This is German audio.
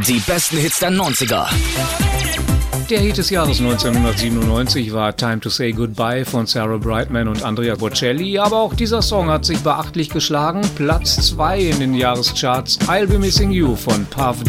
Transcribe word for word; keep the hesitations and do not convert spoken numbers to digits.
Die besten Hits der neunziger. Der Hit des Jahres neunzehnhundertsiebenundneunzig war Time to Say Goodbye von Sarah Brightman und Andrea Bocelli, aber auch dieser Song hat sich beachtlich geschlagen. Platz zwei in den Jahrescharts, I'll Be Missing You von Puff